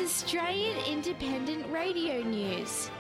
Australian Independent Radio News.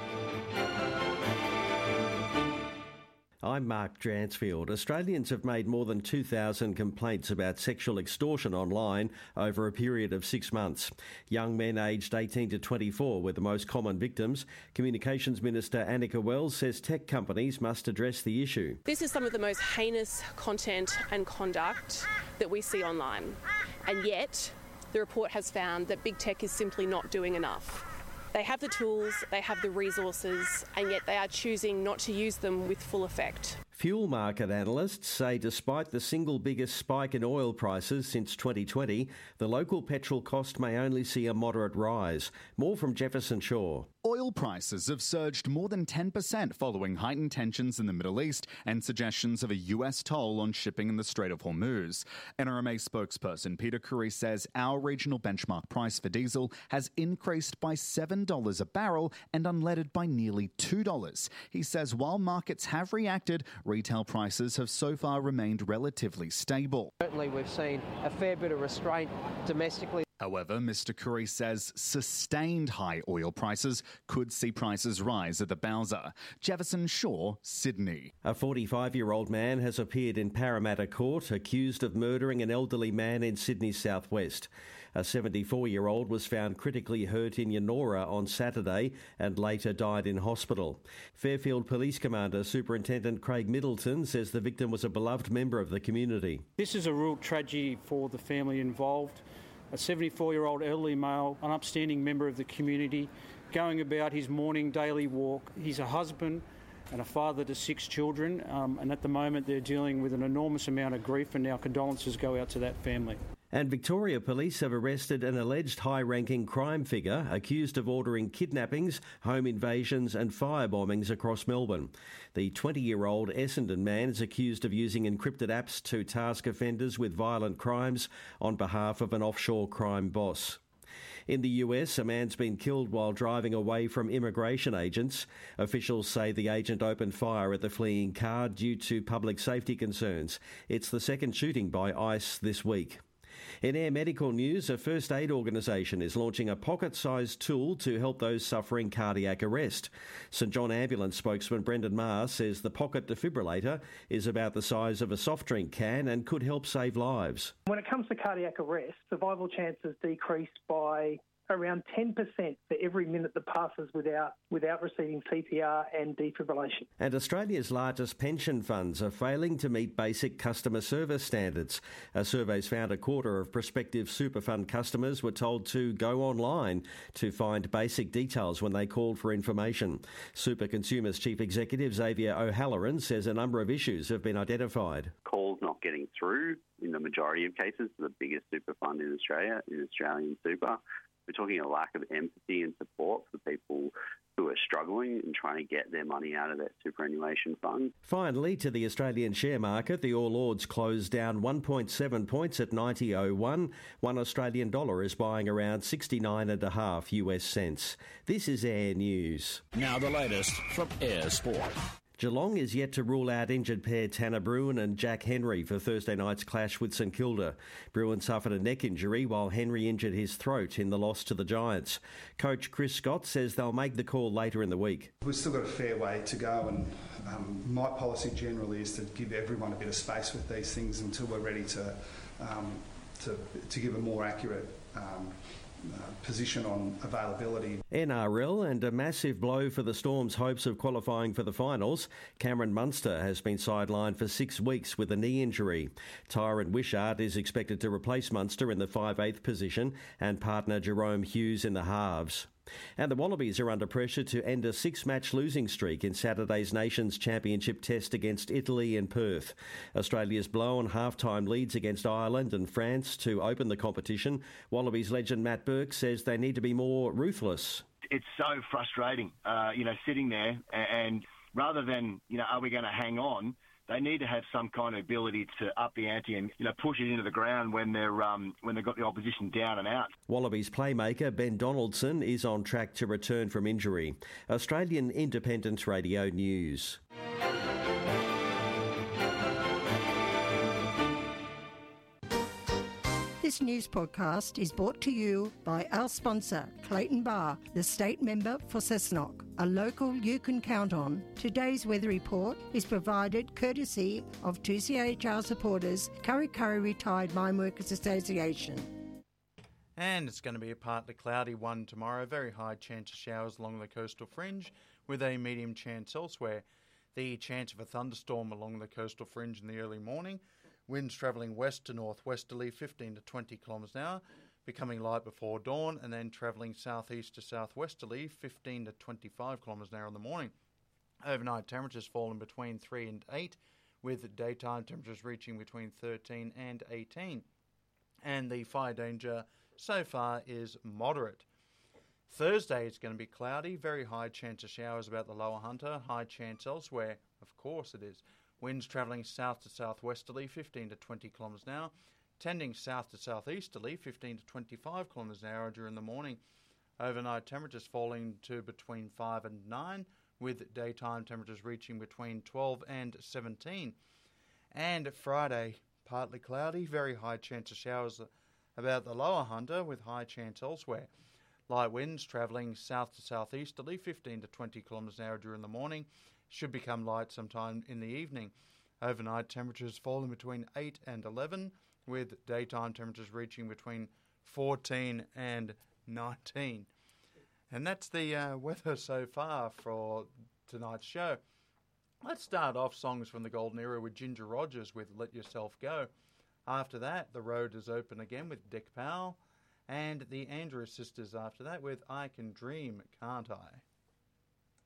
I'm Mark Dransfield. Australians have made more than 2,000 complaints about sexual extortion online over a period of 6 months. Young men aged 18 to 24 were the most common victims. Communications Minister Annika Wells says tech companies must address the issue. This is some of the most heinous content and conduct that we see online. And yet, the report has found that big tech is simply not doing enough. They have the tools, they have the resources, and yet they are choosing not to use them with full effect. Fuel market analysts say despite the single biggest spike in oil prices since 2020, the local petrol cost may only see a moderate rise. More from Jefferson Shaw. Oil prices have surged more than 10% following heightened tensions in the Middle East and suggestions of a US toll on shipping in the Strait of Hormuz. NRMA spokesperson Peter Curry says our regional benchmark price for diesel has increased by $7 a barrel and unleaded by nearly $2. He says while markets have reacted, retail prices have so far remained relatively stable. Certainly we've seen a fair bit of restraint domestically. However, Mr. Curry says sustained high oil prices could see prices rise at the Bowser. Jefferson Shaw, Sydney. A 45-year-old man has appeared in Parramatta Court accused of murdering an elderly man in Sydney's southwest. A 74-year-old was found critically hurt in Yennora on Saturday and later died in hospital. Fairfield Police Commander Superintendent Craig Middleton says the victim was a beloved member of the community. This is a real tragedy for the family involved. A 74-year-old elderly male, an upstanding member of the community, going about his morning daily walk. He's a husband and a father to 6 children, and at the moment they're dealing with an enormous amount of grief, and our condolences go out to that family. And Victoria Police have arrested an alleged high-ranking crime figure accused of ordering kidnappings, home invasions and firebombings across Melbourne. The 20-year-old Essendon man is accused of using encrypted apps to task offenders with violent crimes on behalf of an offshore crime boss. In the US, a man's been killed while driving away from immigration agents. Officials say the agent opened fire at the fleeing car due to public safety concerns. It's the second shooting by ICE this week. In Air Medical news, a first aid organisation is launching a pocket-sized tool to help those suffering cardiac arrest. St John Ambulance spokesman Brendan Maher says the pocket defibrillator is about the size of a soft drink can and could help save lives. When it comes to cardiac arrest, survival chances decrease by around 10% for every minute that passes without receiving CPR and defibrillation. And Australia's largest pension funds are failing to meet basic customer service standards. A survey's found a quarter of prospective super fund customers were told to go online to find basic details when they called for information. Super Consumers Chief Executive Xavier O'Halloran says a number of issues have been identified. Calls not getting through in the majority of cases. The biggest super fund in Australia is Australian Super. We're talking a lack of empathy and support for people who are struggling and trying to get their money out of that superannuation fund. Finally, to the Australian share market, the All Ords closed down 1.7 points at 90.01. One Australian dollar is buying around 69.5 US cents. This is Air News. Now the latest from Air Sport. Geelong is yet to rule out injured pair Tanner Bruin and Jack Henry for Thursday night's clash with St Kilda. Bruin suffered a neck injury while Henry injured his throat in the loss to the Giants. Coach Chris Scott says they'll make the call later in the week. We've still got a fair way to go, and my policy generally is to give everyone a bit of space with these things until we're ready to give a more accurate position on availability. NRL, and a massive blow for the Storm's hopes of qualifying for the finals. Cameron Munster has been sidelined for 6 weeks with a knee injury. Tyron Wishart is expected to replace Munster in the 5/8 position and partner Jerome Hughes in the halves. And the Wallabies are under pressure to end a 6-match losing streak in Saturday's Nations Championship test against Italy in Perth. Australia's blown half-time leads against Ireland and France to open the competition. Wallabies legend Matt Burke says they need to be more ruthless. It's so frustrating, sitting there and rather than, are we going to hang on? They need to have some kind of ability to up the ante and push it into the ground when they've got the opposition down and out. Wallabies playmaker Ben Donaldson is on track to return from injury. Australian Independent Radio News. This This news podcast is brought to you by our sponsor, Clayton Bar, the state member for Cessnock, a local you can count on. Today's weather report is provided courtesy of 2CHR supporters, Kurri Kurri Retired Mine Workers Association. And it's going to be a partly cloudy one tomorrow. Very high chance of showers along the coastal fringe with a medium chance elsewhere. The chance of a thunderstorm along the coastal fringe in the early morning. Winds travelling west to northwesterly 15 to 20 kilometres an hour, becoming light before dawn, and then travelling southeast to southwesterly 15 to 25 kilometres an hour in the morning. Overnight temperatures falling between 3 and 8, with daytime temperatures reaching between 13 and 18. And the fire danger so far is moderate. Thursday is going to be cloudy, very high chance of showers about the lower Hunter, high chance elsewhere. Of course it is. Winds travelling south to southwesterly 15 to 20 kilometres an hour, tending south to southeasterly 15 to 25 kilometres an hour during the morning. Overnight temperatures falling to between 5 and 9, with daytime temperatures reaching between 12 and 17. And Friday, partly cloudy, very high chance of showers about the lower Hunter with high chance elsewhere. Light winds travelling south to southeasterly 15 to 20 kilometres an hour during the morning, should become light sometime in the evening. Overnight temperatures falling between 8 and 11, with daytime temperatures reaching between 14 and 19. And that's the weather so far for tonight's show. Let's start off songs from the golden era with Ginger Rogers with Let Yourself Go. After that, The Road is Open Again with Dick Powell, and the Andrews Sisters after that with I Can Dream, Can't I?